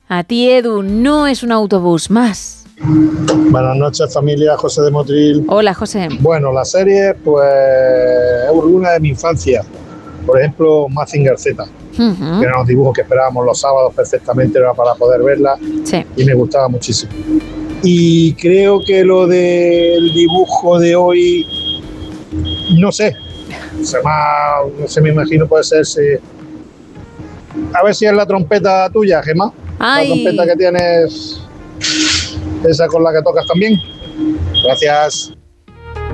A ti, Edu, no es un autobús más. Buenas noches, familia. José de Motril. Hola, José. Bueno, la serie, pues, es una de mi infancia. Por ejemplo, Mazinger Z, que eran los dibujos que esperábamos los sábados perfectamente para poder verla. Sí. Y me gustaba muchísimo. Y creo que lo del dibujo de hoy, no sé, no sé, me imagino puede ser... A ver si es la trompeta tuya, Gemma. Ay. La trompeta que tienes, esa con la que tocas también. Gracias.